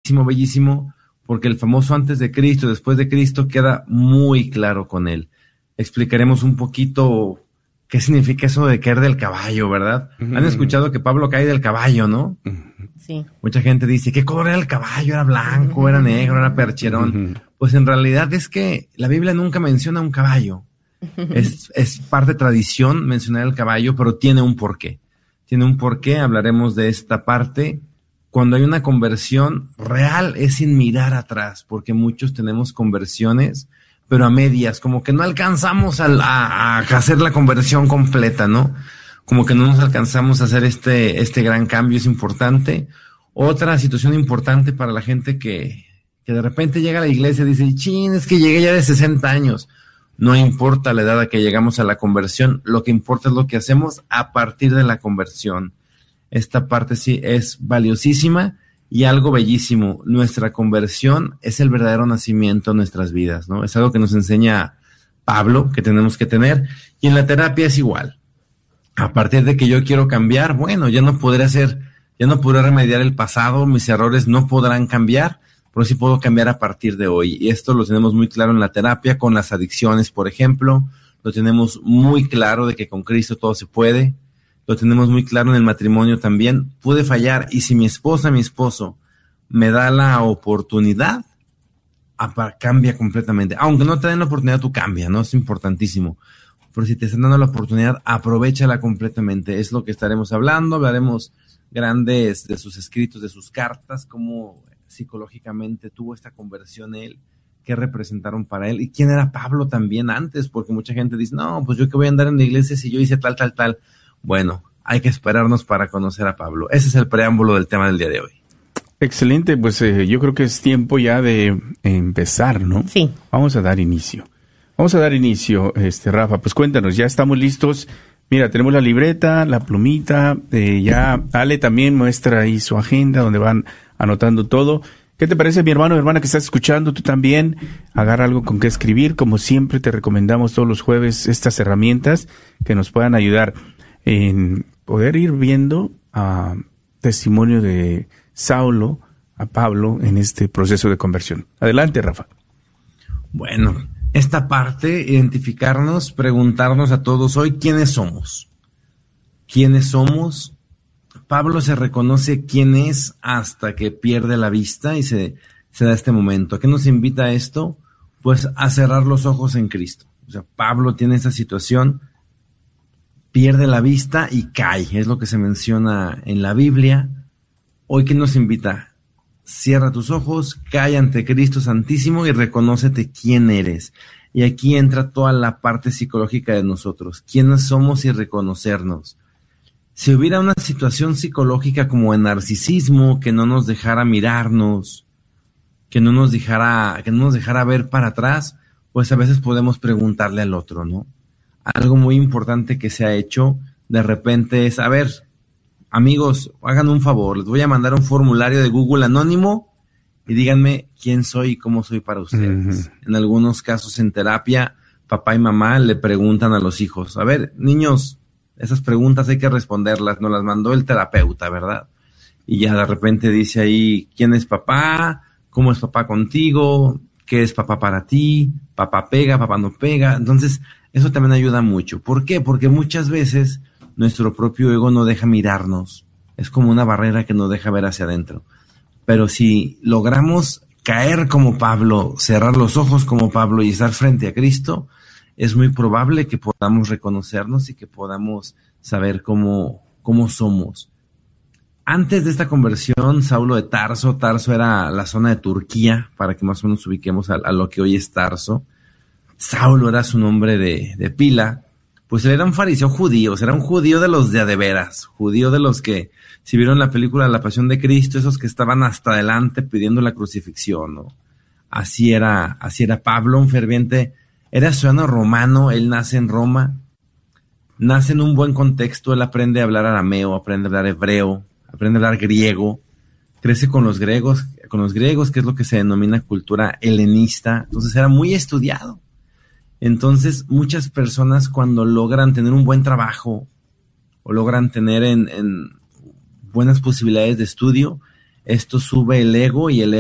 bellísimo, bellísimo, porque el famoso antes de Cristo, después de Cristo, queda muy claro con él. Explicaremos un poquito qué significa eso de caer del caballo, ¿verdad? Han escuchado que Pablo cae del caballo, ¿no? Sí. Mucha gente dice, ¿qué color era el caballo? ¿Era blanco? ¿Era negro? ¿Era percherón? Pues en realidad es que la Biblia nunca menciona un caballo. Es parte de tradición mencionar el caballo, pero tiene un porqué. Tiene un porqué, hablaremos de esta parte. Cuando hay una conversión real es sin mirar atrás, porque muchos tenemos conversiones, pero a medias, como que no alcanzamos a hacer la conversión completa, ¿no? Como que no nos alcanzamos a hacer este gran cambio, es importante. Otra situación importante para la gente que de repente llega a la iglesia y dice, chin, es que llegué ya de 60 años. No importa la edad a que llegamos a la conversión, lo que importa es lo que hacemos a partir de la conversión. Esta parte sí es valiosísima y algo bellísimo. Nuestra conversión es el verdadero nacimiento de nuestras vidas, ¿no? Es algo que nos enseña Pablo, que tenemos que tener, y en la terapia es igual. A partir de que yo quiero cambiar, bueno, ya no podré remediar el pasado, mis errores no podrán cambiar, pero sí puedo cambiar a partir de hoy. Y esto lo tenemos muy claro en la terapia, con las adicciones, por ejemplo. Lo tenemos muy claro de que con Cristo todo se puede. Lo tenemos muy claro en el matrimonio también. Pude fallar y si mi esposo me da la oportunidad, cambia completamente. Aunque no te den la oportunidad, tú cambia, ¿no? Es importantísimo. Pero si te están dando la oportunidad, aprovéchala completamente. Es lo que estaremos hablando. Hablaremos grandes de sus escritos, de sus cartas, cómo psicológicamente tuvo esta conversión él, qué representaron para él y quién era Pablo también antes, porque mucha gente dice, no, pues yo que voy a andar en la iglesia si yo hice tal. Bueno, hay que esperarnos para conocer a Pablo. Ese es el preámbulo del tema del día de hoy. Excelente, pues yo creo que es tiempo ya de empezar, ¿no? Sí. Vamos a dar inicio, Rafa, pues cuéntanos, ya estamos listos. Mira, tenemos la libreta, la plumita, ya Ale también muestra ahí su agenda donde van anotando todo. ¿Qué te parece, mi hermano, mi hermana que estás escuchando? Tú también agarra algo con qué escribir. Como siempre te recomendamos todos los jueves estas herramientas que nos puedan ayudar en poder ir viendo testimonio de Saulo a Pablo en este proceso de conversión. Adelante, Rafa. Bueno, esta parte, identificarnos, preguntarnos a todos hoy, ¿quiénes somos? ¿Quiénes somos? Pablo se reconoce quién es hasta que pierde la vista y se da este momento. ¿A qué nos invita esto? Pues a cerrar los ojos en Cristo. O sea, Pablo tiene esta situación, pierde la vista y cae. Es lo que se menciona en la Biblia. Hoy, ¿qué nos invita? Cierra tus ojos, cae ante Cristo Santísimo y reconócete quién eres. Y aquí entra toda la parte psicológica de nosotros. ¿Quiénes somos y reconocernos? Si hubiera una situación psicológica como el narcisismo que no nos dejara mirarnos, que no nos dejara ver para atrás, pues a veces podemos preguntarle al otro, ¿no? Algo muy importante que se ha hecho de repente es, a ver, amigos, hagan un favor, les voy a mandar un formulario de Google anónimo y díganme quién soy y cómo soy para ustedes. En algunos casos en terapia, papá y mamá le preguntan a los hijos, a ver, niños, esas preguntas hay que responderlas, nos las mandó el terapeuta, ¿verdad? Y ya de repente dice ahí, ¿quién es papá? ¿Cómo es papá contigo? ¿Qué es papá para ti? ¿Papá pega? ¿Papá no pega? Entonces, eso también ayuda mucho. ¿Por qué? Porque muchas veces nuestro propio ego no deja mirarnos. Es como una barrera que nos deja ver hacia adentro. Pero si logramos caer como Pablo, cerrar los ojos como Pablo y estar frente a Cristo, es muy probable que podamos reconocernos y que podamos saber cómo somos. Antes de esta conversión, Saulo de Tarso era la zona de Turquía, para que más o menos ubiquemos a lo que hoy es Tarso. Saulo era su nombre de pila, pues él era un fariseo judío, era un judío de los de a de veras, judío de los que, si vieron la película La Pasión de Cristo, esos que estaban hasta adelante pidiendo la crucifixión, ¿no? Así era Pablo, un ferviente. Era ciudadano romano, él nace en Roma, nace en un buen contexto, él aprende a hablar arameo, aprende a hablar hebreo, aprende a hablar griego, crece con los griegos, que es lo que se denomina cultura helenista, entonces era muy estudiado. Entonces muchas personas cuando logran tener un buen trabajo o logran tener en buenas posibilidades de estudio, esto sube el ego y el